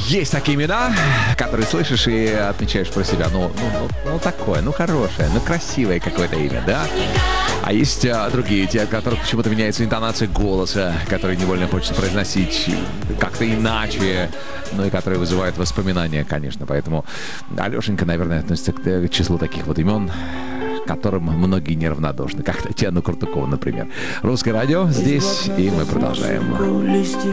Есть такие имена, которые слышишь и отмечаешь про себя. Ну такое, ну хорошее, ну красивое какое-то имя, да? А есть другие, те, от которых почему-то меняется интонация голоса, которые невольно хочется произносить как-то иначе, ну и которые вызывают воспоминания, конечно. Поэтому Алешенька, наверное, относится к числу таких вот имен, к которым многие неравнодушны. Как Татьяна Куртукова, например. Русское радио здесь, и мы продолжаем.